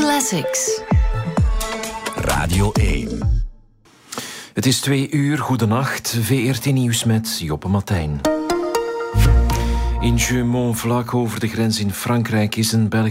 Classics. Radio 1. Het is 2:00, goedenacht. VRT Nieuws met Joppe Matijn. In Jeumont, vlak over de grens in Frankrijk, is een Belgische